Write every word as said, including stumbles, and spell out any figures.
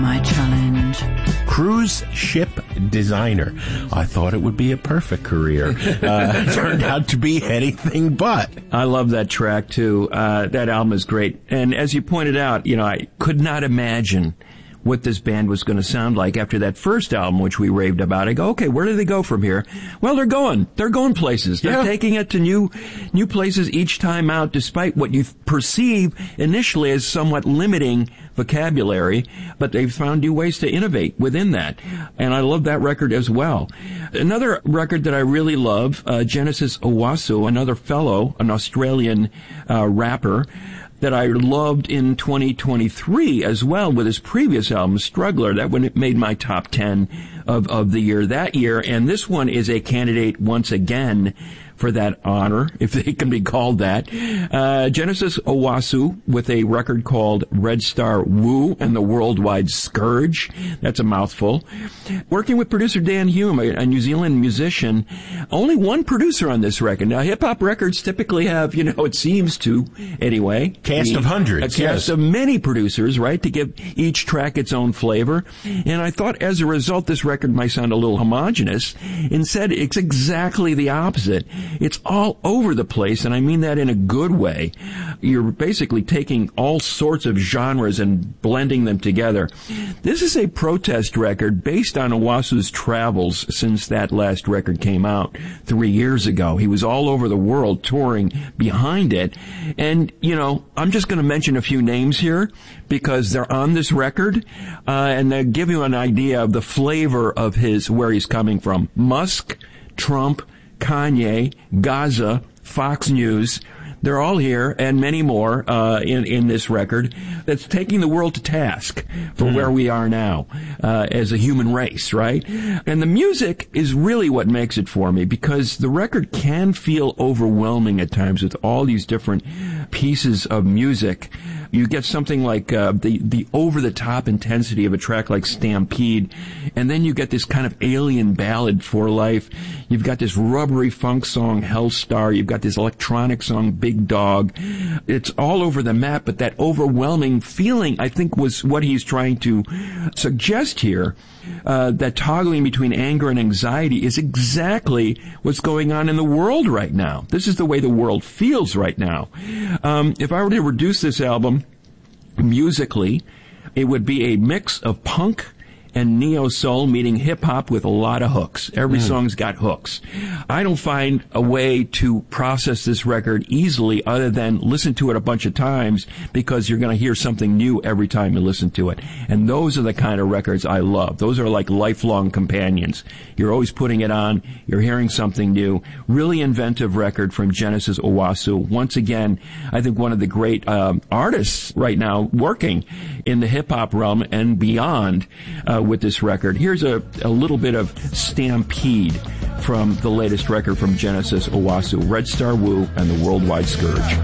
My challenge. Cruise ship designer. I thought it would be a perfect career. Uh, turned out to be anything but. I love that track, too. Uh, that album is great. And as you pointed out, you know, I could not imagine what this band was going to sound like after that first album, which we raved about. I go, okay, where do they go from here? Well, they're going. They're going places. They're yeah. taking it to new, new places each time out, despite what you perceive initially as somewhat limiting vocabulary, but they've found new ways to innovate within that. And I love that record as well. Another record that I really love, uh, Genesis Owusu, another fellow, an Australian uh, rapper, that I loved in twenty twenty-three as well with his previous album, Struggler. That one made my top ten of, of the year that year. And this one is a candidate once again for that honor, if they can be called that. Uh, Genesis Owusu with a record called Red Star Woo and the Worldwide Scourge. That's a mouthful. Working with producer Dan Hume, a, a New Zealand musician. Only one producer on this record. Now, hip-hop records typically have, you know, it seems to, anyway. Cast the, of hundreds. A cast yes. of many producers, right, to give each track its own flavor. And I thought as a result, this record might sound a little homogenous. Instead, it's exactly the opposite. It's all over the place, and I mean that in a good way. You're basically taking all sorts of genres and blending them together. This is a protest record based on Owusu's travels since that last record came out three years ago. He was all over the world touring behind it. And, you know, I'm just going to mention a few names here because they're on this record, uh, and they give you an idea of the flavor of his, where he's coming from. Musk, Trump, Kanye, Gaza, Fox News, they're all here, and many more uh, in in this record that's taking the world to task for mm. where we are now uh, as a human race, right? And the music is really what makes it for me, because the record can feel overwhelming at times with all these different pieces of music. You get something like uh, the the over-the-top intensity of a track like Stampede, and then you get this kind of alien ballad, For Life. You've got this rubbery funk song, Hellstar. You've got this electronic song, Big Dog. It's all over the map, but that overwhelming feeling, I think, was what he's trying to suggest here. Uh, that toggling between anger and anxiety is exactly what's going on in the world right now. This is the way the world feels right now. Um, if I were to reduce this album musically, it would be a mix of punk and neo-soul meeting hip-hop with a lot of hooks. Every mm. song's got hooks. I don't find a way to process this record easily other than listen to it a bunch of times, because you're going to hear something new every time you listen to it. And those are the kind of records I love. Those are like lifelong companions. You're always putting it on. You're hearing something new. Really inventive record from Genesis Owusu. Once again, I think one of the great um, artists right now working in the hip-hop realm and beyond uh, with this record. Here's a, a little bit of Stampede from the latest record from Genesis Owusu, Red Star Woo and the Worldwide Scourge.